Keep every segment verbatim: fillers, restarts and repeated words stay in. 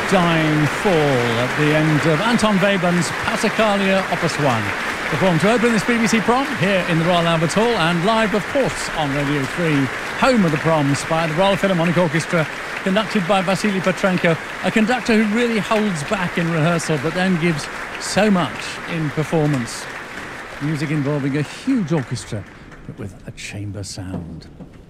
Dying Fall at the end of Anton Webern's Passacaglia Opus one. Performed to open this B B C prom here in the Royal Albert Hall and live, of course, on Radio three, home of the proms, by the Royal Philharmonic Orchestra, conducted by Vasily Petrenko, a conductor who really holds back in rehearsal but then gives so much in performance. Music involving a huge orchestra but with a chamber sound.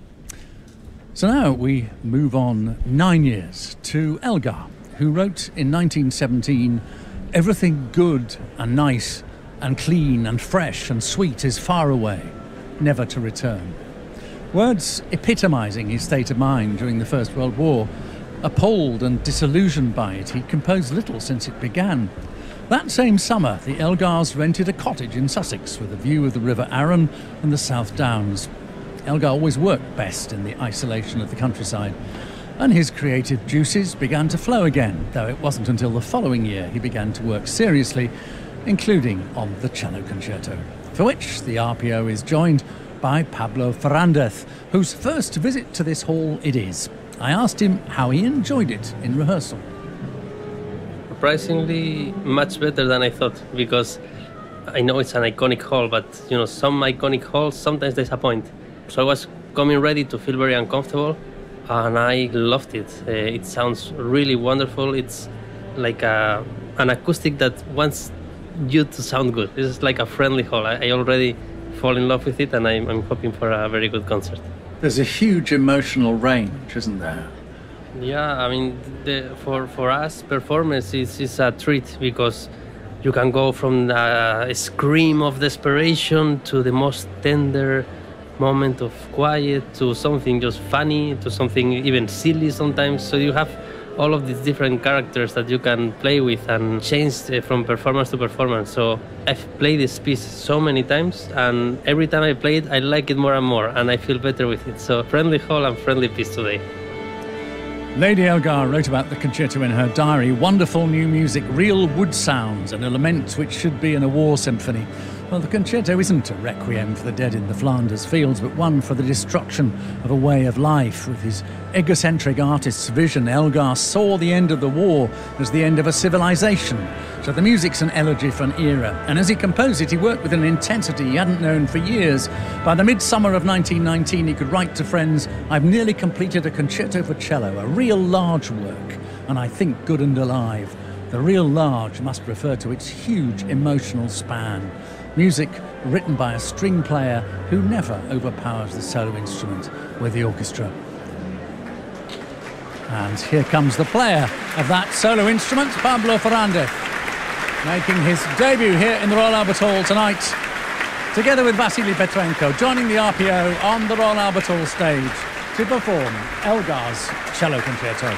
So now we move on nine years to Elgar, who wrote in nineteen seventeen, "Everything good and nice and clean and fresh and sweet is far away, never to return." Words epitomising his state of mind during the First World War. Appalled and disillusioned by it, he composed little since it began. That same summer, the Elgars rented a cottage in Sussex with a view of the River Arun and the South Downs. Elgar always worked best in the isolation of the countryside, and his creative juices began to flow again, though it wasn't until the following year he began to work seriously, including on the cello concerto, for which the R P O is joined by Pablo Ferrandez, whose first visit to this hall it is. I asked him how he enjoyed it in rehearsal. Surprisingly much better than I thought, because I know it's an iconic hall, but you know, some iconic halls sometimes disappoint. So I was coming ready to feel very uncomfortable, and I loved it. Uh, it sounds really wonderful. It's like a, an acoustic that wants you to sound good. It's like a friendly hall. I, I already fall in love with it, and I'm, I'm hoping for a very good concert. There's a huge emotional range, isn't there? Yeah, I mean, the, for, for us, performance is, is a treat, because you can go from a scream of desperation to the most tender moment of quiet to something just funny to something even silly sometimes. So you have all of these different characters that you can play with and change from performance to performance. So I've played this piece so many times, and every time I play it, I like it more and more, and I feel better with it. So friendly hall and friendly piece today. Lady Elgar wrote about the concerto in her diary. Wonderful new music, real wood sounds, and a lament which should be in a war symphony. Well, the concerto isn't a requiem for the dead in the Flanders fields, but one for the destruction of a way of life. With his egocentric artist's vision, Elgar saw the end of the war as the end of a civilization. So the music's an elegy for an era. And as he composed it, he worked with an intensity he hadn't known for years. By the midsummer of nineteen nineteen, he could write to friends, "I've nearly completed a concerto for cello, a real large work, and I think good and alive." The real large must refer to its huge emotional span. Music written by a string player who never overpowers the solo instrument with the orchestra. And here comes the player of that solo instrument, Pablo Ferrandez, making his debut here in the Royal Albert Hall tonight, together with Vasily Petrenko, joining the R P O on the Royal Albert Hall stage to perform Elgar's cello concerto.